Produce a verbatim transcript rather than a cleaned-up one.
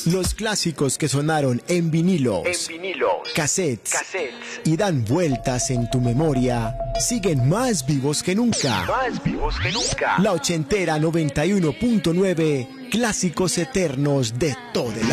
Los clásicos que sonaron en vinilos, En vinilos, cassettes, cassettes, y dan vueltas en tu memoria, siguen más vivos que nunca. más vivos que nunca. La ochentera noventa y uno punto nueve, clásicos eternos de todo el